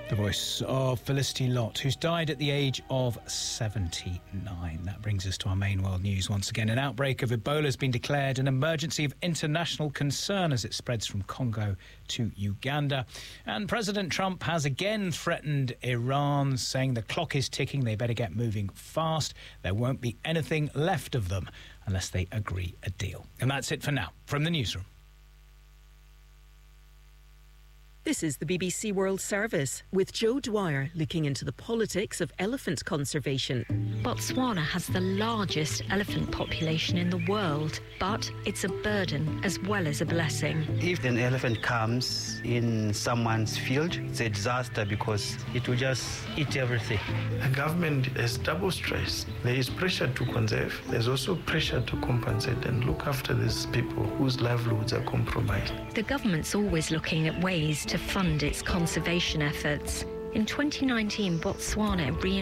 The voice of Felicity Lott, who's died at the age of 79. That brings us to our main world news once again. An outbreak of Ebola has been declared an emergency of international concern as it spreads from Congo to Uganda. And President Trump has again threatened Iran, saying the clock is ticking, they better get moving fast. There won't be anything left of them unless they agree a deal. And that's it for now from the newsroom. This is the BBC World Service with Joe Dwyer looking into the politics of elephant conservation. Botswana has the largest elephant population in the world, but it's a burden as well as a blessing. If an elephant comes in someone's field, it's a disaster because it will just eat everything. The government is double stressed. There is pressure to conserve. There's also pressure to compensate and look after these people whose livelihoods are compromised. The government's always looking at ways to fund its conservation efforts. In 2019, Botswana